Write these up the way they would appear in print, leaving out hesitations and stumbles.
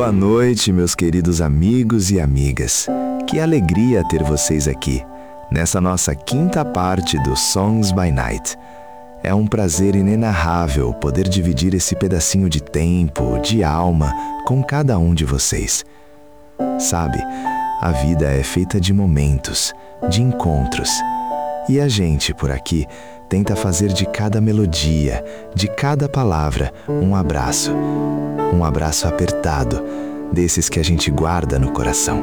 Boa noite, meus queridos amigos e amigas. Que alegria ter vocês aqui, nessa nossa quinta parte do Songs by Night. É um prazer inenarrável poder dividir esse pedacinho de tempo, de alma, com cada um de vocês. Sabe, a vida é feita de momentos, de encontros. E a gente, por aqui, tenta fazer de cada melodia, de cada palavra, um abraço. Um abraço apertado, desses que a gente guarda no coração.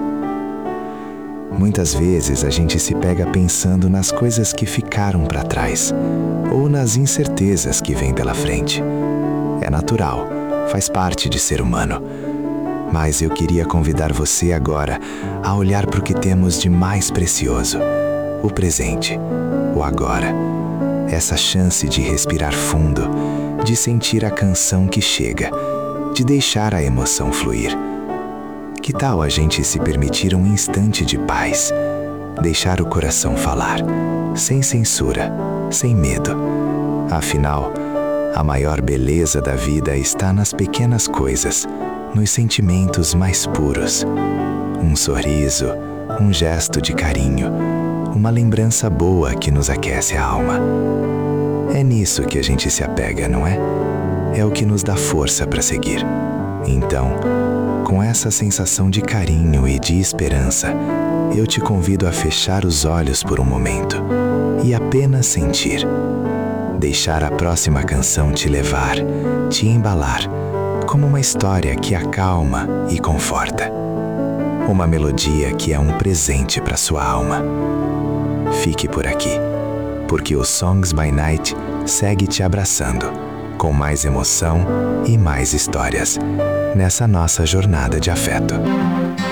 Muitas vezes a gente se pega pensando nas coisas que ficaram para trás, ou nas incertezas que vêm pela frente. É natural, faz parte de ser humano. Mas eu queria convidar você agora a olhar para o que temos de mais precioso, o presente, o agora. Essa chance de respirar fundo, de sentir a canção que chega, de deixar a emoção fluir. Que tal a gente se permitir um instante de paz, deixar o coração falar, sem censura, sem medo? Afinal, a maior beleza da vida está nas pequenas coisas, nos sentimentos mais puros. Um sorriso, um gesto de carinho, uma lembrança boa que nos aquece a alma. É nisso que a gente se apega, não é? É o que nos dá força para seguir. Então, com essa sensação de carinho e de esperança, eu te convido a fechar os olhos por um momento e apenas sentir. Deixar a próxima canção te levar, te embalar, como uma história que acalma e conforta. Uma melodia que é um presente para sua alma. Fique por aqui, porque o Songs by Night segue te abraçando, com mais emoção e mais histórias, nessa nossa jornada de afeto.